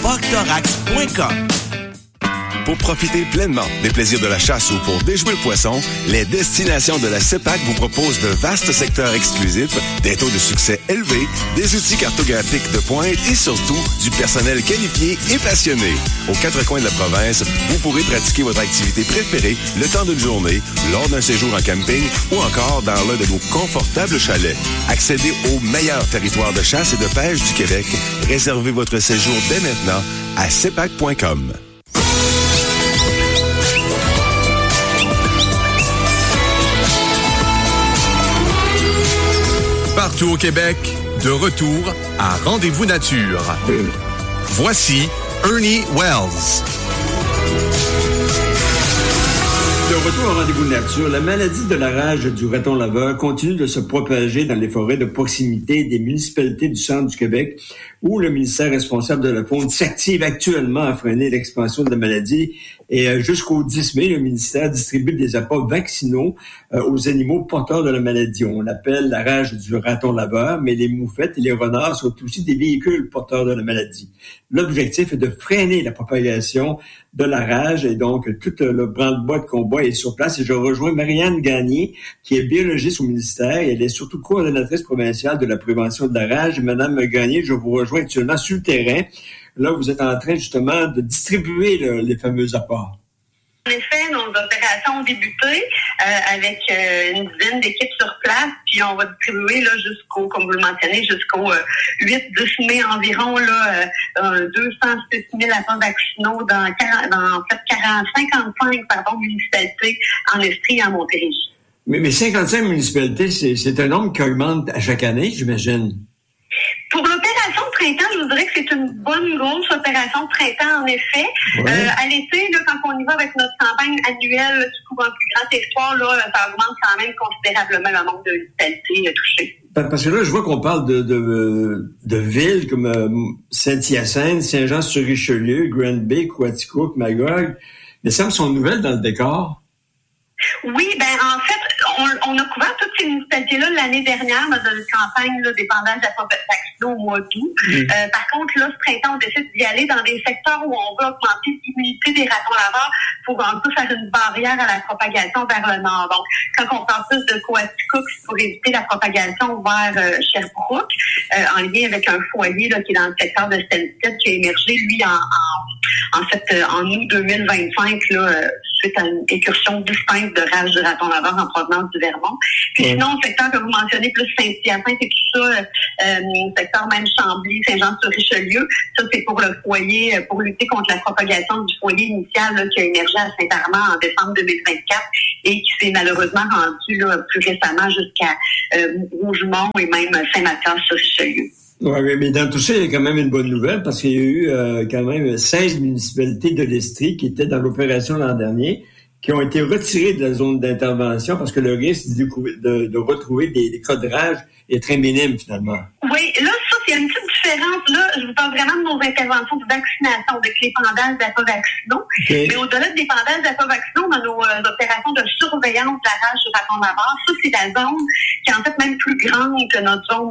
boctorax.com. Pour profiter pleinement des plaisirs de la chasse ou pour déjouer le poisson, les destinations de la CEPAC vous proposent de vastes secteurs exclusifs, des taux de succès élevés, des outils cartographiques de pointe et surtout du personnel qualifié et passionné. Aux quatre coins de la province, vous pourrez pratiquer votre activité préférée le temps d'une journée, lors d'un séjour en camping ou encore dans l'un de nos confortables chalets. Accédez au meilleur territoire de chasse et de pêche du Québec. Réservez votre séjour dès maintenant à cepac.com. Partout au Québec, de retour à Rendez-vous Nature. Voici Ernie Wells. De retour à Rendez-vous Nature, la maladie de la rage du raton laveur continue de se propager dans les forêts de proximité des municipalités du centre du Québec, où le ministère responsable de la faune s'active actuellement à freiner l'expansion de la maladie. Et jusqu'au 10 mai, le ministère distribue des apports vaccinaux aux animaux porteurs de la maladie. On l'appelle la rage du raton laveur, mais les moufettes et les renards sont aussi des véhicules porteurs de la maladie. L'objectif est de freiner la propagation de la rage et donc tout le branle-bas de combat est sur place. Et je rejoins Marianne Gagné, qui est biologiste au ministère et elle est surtout coordonnatrice provinciale de la prévention de la rage. Madame Gagné, je vous rejoins actuellement sur le terrain. Là, vous êtes en train justement de distribuer les fameux apports. En effet, nos opérations ont débuté avec une dizaine d'équipes sur place, puis on va distribuer là jusqu'au, comme vous le mentionnez, jusqu'au 8-10 mai environ, là, 206 000 apports vaccinaux dans 55 municipalités en Estrie et en Montérégie. Mais 55 municipalités, c'est un nombre qui augmente à chaque année, j'imagine. Pour l'opération de printemps, je vous dirais que c'est une bonne grosse opération de printemps, en effet. Ouais. À l'été, là, quand on y va avec notre campagne annuelle qui couvre un plus grand territoire, là, ça augmente quand même considérablement le nombre de municipalités touchées. Parce que là, je vois qu'on parle de villes comme Saint-Hyacinthe, Saint-Jean-sur-Richelieu, Granby, Quaticook, Magog. Mais ça me sont nouvelles dans le décor. Oui, en fait, on a couvert toutes ces municipalités-là l'année dernière dans une campagne là, d'épandage d'apports vaccinaux au mois d'août. Par contre, là, ce printemps, on décide d'y aller dans des secteurs où on veut augmenter l'immunité des ratons laveurs pour un peu faire une barrière à la propagation vers le nord. Donc, quand on parle plus de Quaticook, c'est pour éviter la propagation vers Sherbrooke, en lien avec un foyer là, qui est dans le secteur de Stansted qui a émergé, lui, en août 2025, là, suite à une incursion distincte de rage du raton laveur en provenance du Vermont. Puis sinon, le secteur que vous mentionnez, plus Saint-Hyacinthe et tout ça, secteur même Chambly, Saint-Jean-sur-Richelieu, ça c'est pour le foyer, pour lutter contre la propagation du foyer initial là, qui a émergé à Saint-Armand en décembre 2024 et qui s'est malheureusement rendu là, plus récemment jusqu'à Rougemont et même Saint-Mathias-sur-Richelieu. Oui, mais dans tout ça, il y a quand même une bonne nouvelle parce qu'il y a eu quand même 16 municipalités de l'Estrie qui étaient dans l'opération l'an dernier, qui ont été retirées de la zone d'intervention parce que le risque de retrouver des cas de rage est très minime finalement. Oui, là, ça, il y a une petite différence. Là, je vous parle vraiment de nos interventions de vaccination, de l'épandage d'appâts vaccinaux. Okay. Mais au-delà de l'épandage d'appâts vaccinaux, dans nos opérations de surveillance de la rage du raton laveur, ça, c'est la zone qui est en fait même plus grande que notre zone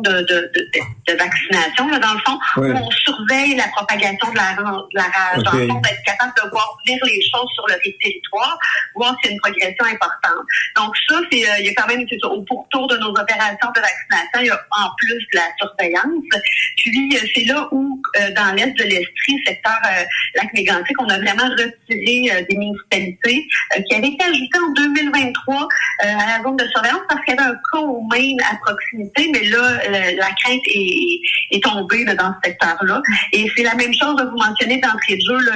de vaccination, là, dans le fond, où on surveille la propagation de la rage. Dans le fond, d'être capable de voir venir les choses sur le territoire, voir s'il y a une progression importante. Donc ça, il y a quand même, c'est ça, au pourtour de nos opérations de vaccination, il y a en plus de la surveillance. Puis c'est là où, dans l'est de l'Estrie, secteur Lac-Mégantic, on a vraiment retiré des municipalités qui avaient été ajoutées en 2023 à la zone de surveillance parce qu'il y avait un cas au Maine à proximité, mais là, la crainte est tombée là, dans ce secteur-là. Et c'est la même chose, là, vous mentionnez d'entrée de jeu, là,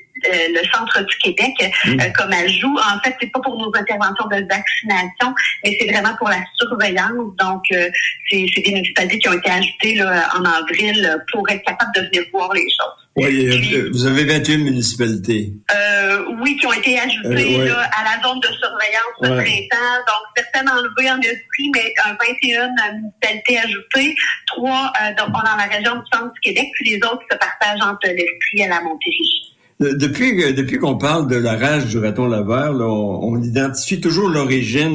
le centre du Québec comme ajout. En fait, c'est pas pour nos interventions de vaccination, mais c'est vraiment pour la surveillance. Donc, c'est des municipalités qui ont été ajoutées là, en avril pour être capables de venir voir les choses. Oui, vous avez 21 municipalités. Oui, qui ont été ajoutées là, à la zone de surveillance de printemps. Donc, certaines enlevées en Estrie, mais 21 municipalités ajoutées. 3 dans la région du centre du Québec, puis les autres se partagent entre l'Estrie et la Montérégie. Depuis qu'on parle de la rage du raton laveur, là, on identifie toujours l'origine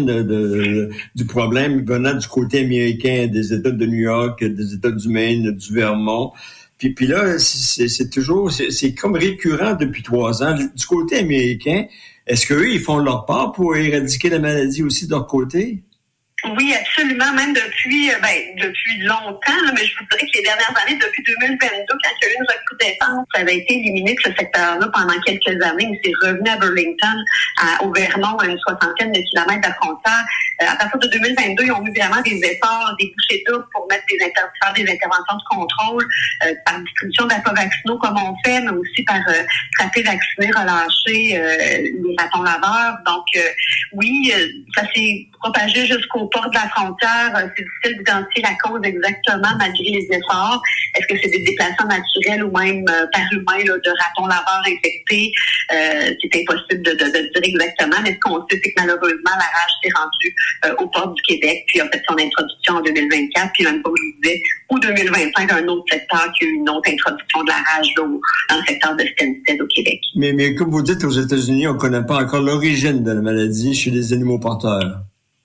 du problème venant du côté américain, des États de New York, des États du Maine, du Vermont. Puis là, c'est toujours, c'est comme récurrent depuis 3 ans. Du côté américain, est-ce qu'eux, ils font leur part pour éradiquer la maladie aussi de leur côté? Oui, absolument, même depuis longtemps, là, mais je vous dirais que les dernières années, depuis 2022, quand il y a eu une recrudescence, ça avait été éliminé de ce secteur-là pendant quelques années. C'est revenu à Burlington, au Vermont, à une 60aine de kilomètres de la frontière. À partir de 2022, ils ont eu vraiment des efforts, des bouchées doubles pour faire des interventions de contrôle par distribution d'appovaccinaux comme on fait, mais aussi par traiter, vacciner, relâcher les ratons laveurs. Donc, oui, ça s'est propagé jusqu'au port de la frontière. C'est difficile d'identifier la cause exactement malgré les efforts. Est-ce que c'est des déplacements naturels ou même par humain là, de ratons laveurs infectés? C'est impossible de dire exactement, mais ce qu'on sait, c'est que malheureusement, la rage s'est rendue au port du Québec, puis a fait son introduction en 2024, puis même comme je vous disais, ou 2025, un autre secteur qui a eu une autre introduction de la rage là, dans le secteur de Stansted au Québec. Mais comme vous dites, aux États-Unis, on ne connaît pas encore l'origine de la maladie chez les animaux porteurs.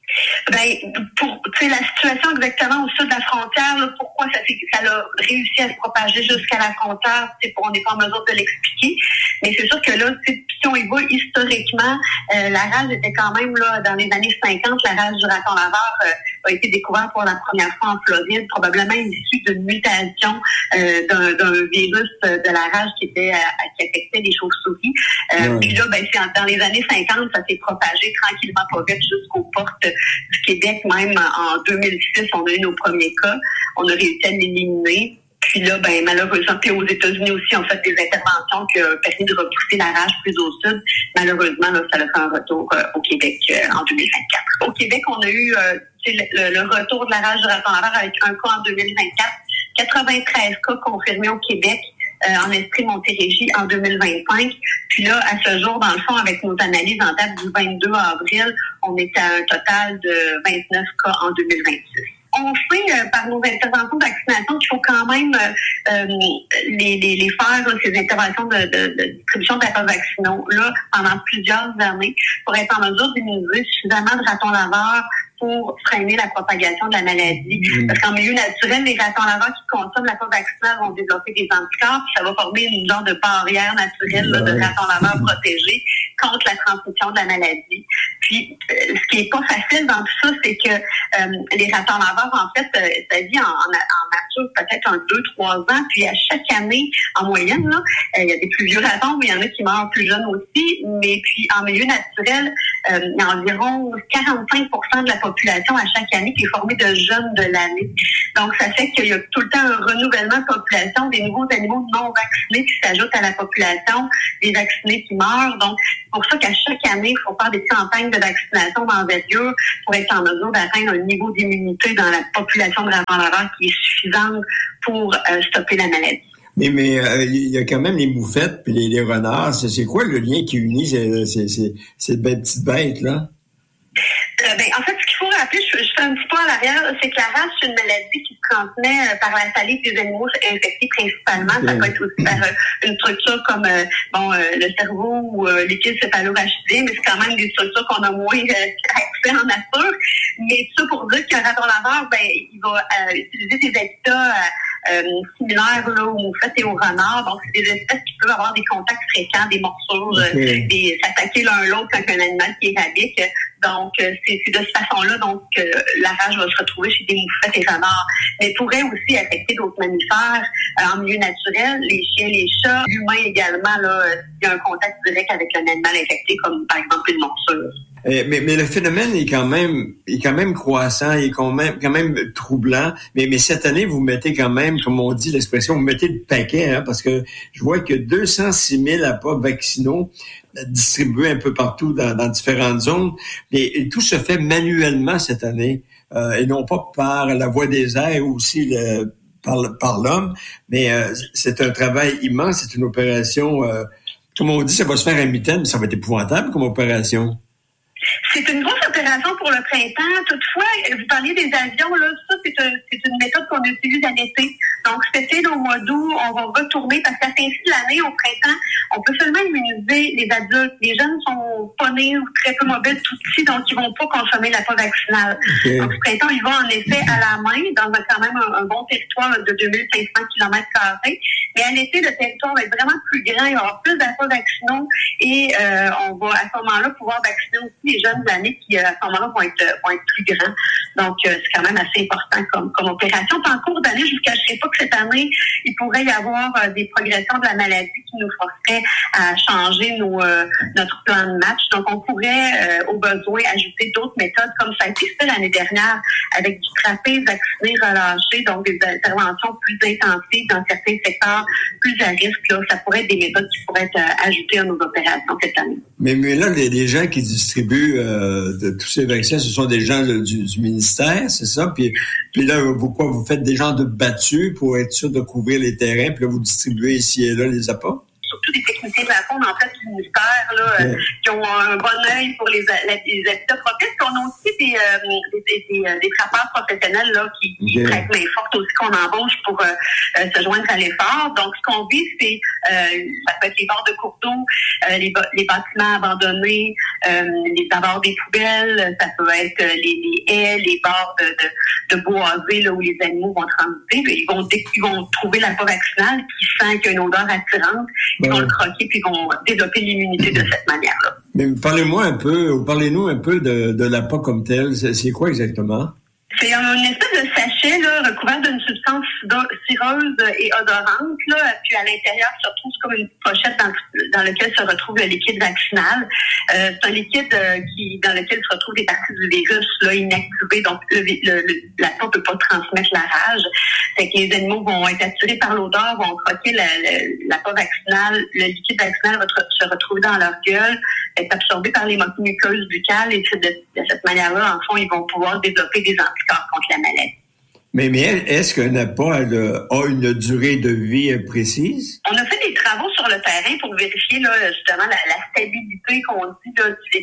La situation exactement au sud de la frontière, là, pourquoi ça a réussi à se propager jusqu'à la frontière, on n'est pas en mesure de l'expliquer. Mais c'est sûr que là, si on y va historiquement, la rage était quand même là dans les années 50, la rage du raton laveur a été découverte pour la première fois en Floride, probablement issue d'une mutation d'un virus de la rage qui affectait les chauves-souris. Puis là, c'est dans les années 50, ça s'est propagé tranquillement pas vite jusqu'aux portes du Québec. Même en 2006, on a eu nos premiers cas. On a réussi à l'éliminer. Puis là, malheureusement, puis aux États-Unis aussi, on fait des interventions qui ont permis de repousser la rage plus au sud. Malheureusement, là, ça a fait un retour au Québec en 2024. Au Québec, on a eu le retour de la rage du raton laveur avec un cas en 2024, 93 cas confirmés au Québec. En Estrie-Montérégie en 2025. Puis là, à ce jour, dans le fond, avec nos analyses en date du 22 avril, on est à un total de 29 cas en 2026. On sait par nos interventions de vaccination qu'il faut quand même les faire, là, ces interventions de distribution d'appovaccinaux là pendant plusieurs années pour être en mesure d'immuniser suffisamment de ratons laveurs pour freiner la propagation de la maladie. Parce qu'en milieu naturel, les ratons laveurs qui consomment l'approvaccinal vont développer des anticorps, puis ça va former une genre de barrière naturelle là, de ratons laveurs protégés contre la transmission de la maladie. Puis, ce qui est pas facile dans tout ça, c'est que les ratons laveurs, en fait, ça vit en nature peut-être 2-3 ans, puis à chaque année, en moyenne, là, il y a des plus vieux ratons, mais il y en a qui meurent plus jeunes aussi, mais puis en milieu naturel, il y a environ 45% de la population à chaque année qui est formée de jeunes de l'année. Donc, ça fait qu'il y a tout le temps un renouvellement de population, des nouveaux animaux non vaccinés qui s'ajoutent à la population, des vaccinés qui meurent. Donc, c'est pour ça qu'à chaque année, il faut faire des campagnes de vaccination d'envergure pour être en mesure d'atteindre un niveau d'immunité dans la population de ratons laveurs qui est suffisante pour stopper la maladie. Mais il y a quand même les moufettes puis les renards. C'est quoi le lien qui unit ces petites bêtes-là? En fait, ce qu'il faut rappeler, je fais un petit pas à l'arrière, c'est que la rage, c'est une maladie qui se transmet par la salive des animaux infectés principalement. Okay. Ça peut être aussi par une structure comme le cerveau ou liquide céphalorachidien, mais c'est quand même des structures qu'on a moins accès en nature. Mais ça pour dire qu'un raton laveur, il va utiliser des habitats similaires là, aux moufettes et aux renards. Donc, c'est des espèces qui peuvent avoir des contacts fréquents, des morsures, s'attaquer l'un l'autre avec un animal qui est rabique. Donc, c'est de cette façon-là donc la rage va se retrouver chez des moufettes et renards. Mais pourrait aussi affecter d'autres mammifères en milieu naturel, les chiens, les chats, l'humain également, là, il y a un contact direct avec un animal infecté, comme par exemple une morsure. Mais le phénomène est quand même croissant, il est quand même troublant. Mais cette année, vous mettez quand même, comme on dit l'expression, vous mettez le paquet, parce que je vois que 206 000 appovaccinaux distribués un peu partout dans différentes zones. Et tout se fait manuellement cette année, et non pas par la voie des airs ou aussi par l'homme. Mais c'est un travail immense, c'est une opération, comme on dit, ça va se faire à mi-temps, mais ça va être épouvantable comme opération. C'est une grosse opération opération pour le printemps. Toutefois, vous parliez des avions, là, ça, c'est une méthode qu'on utilise à l'été. Donc, cet été, au mois d'août, on va retourner parce qu'à fin de l'année, au printemps, on peut seulement immuniser les adultes. Les jeunes sont pas nés ou très peu mobiles, tout petits, donc ils vont pas consommer la pas vaccinale. Okay. Donc, ce printemps, ils vont en effet à la main dans quand même un bon territoire de 2500 km². Mais à l'été, le territoire va être vraiment plus grand. Il va y avoir plus d'appâts vaccinaux et on va à ce moment-là pouvoir vacciner aussi les jeunes années qui, à ce moment-là, vont être plus grands. Donc, c'est quand même assez important comme opération. Puis en cours d'année, je ne vous cacherai pas que cette année, il pourrait y avoir des progressions de la maladie qui nous forceraient à changer notre plan de match. Donc, on pourrait, au besoin, ajouter d'autres méthodes comme ça a été fait l'année dernière avec du trapèze vacciné relâché, donc des interventions plus intensives dans certains secteurs plus à risque. Là, ça pourrait être des méthodes qui pourraient être ajoutées à nos opérations cette année. Mais là, les gens qui distribuent de tous ces vaccins, ce sont des gens du ministère, c'est ça? Puis là, vous faites des gens de battus pour être sûr de couvrir les terrains, puis là, vous distribuez ici et là les appâts? Surtout des techniciens de la faune, en fait, du ministère, là, qui ont un bon œil pour les habitats propices. On a aussi des trappeurs professionnels là, qui prêtent main forte aussi, qu'on embauche pour se joindre à l'effort. Donc, ce qu'on vit, c'est ça peut être les bords de cours d'eau, les bâtiments abandonnés, les abords des poubelles, ça peut être les haies, les bords de boisés là, où les animaux vont transiter. Ils vont trouver la peau vaccinale qui sent qu'il y a une odeur attirante. Ils vont le croquer puis ils vont développer l'immunité de cette manière-là. Mais parlez-nous un peu de l'appât comme tel. C'est quoi exactement? C'est une espèce de sachet là, recouvert d'une substance cireuse et odorante. Là, puis à l'intérieur se retrouve comme une pochette dans laquelle se retrouve le liquide vaccinal. C'est un liquide dans lequel se retrouvent des parties du virus là, inactivées. Donc la peau ne peut pas transmettre la rage. Fait que les animaux vont être attirés par l'odeur, vont croquer la peau vaccinale. Le liquide vaccinal va se retrouver dans leur gueule, être absorbé par les muqueuses buccales. Et de cette manière-là, en fond, ils vont pouvoir développer des anticorps contre la maladie. Mais est-ce qu'un appât a une durée de vie précise? On a fait des travaux sur le terrain pour vérifier là, justement la stabilité qu'on dit là, du